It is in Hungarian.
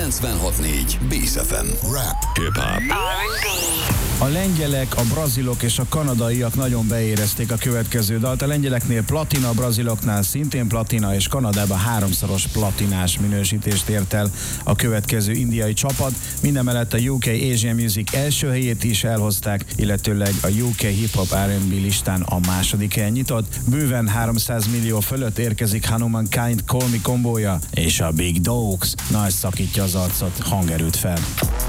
96.4 Bész FM. Rap, hip-hop. A lengyelek, a brazilok és a kanadaiak nagyon beérezték a következő dalt. A lengyeleknél platina, a braziloknál szintén platina, és Kanadában 3-szoros platinás minősítést ért el a következő indiai csapat. Mindemellett a UK Asian Music első helyét is elhozták, illetőleg a UK Hip Hop R&B listán a második helyen nyitott. Bőven 300 millió fölött érkezik Hanuman Kind Call Me kombója, és a Big Dogs nagy szakítja az arcot, hangerőt fel.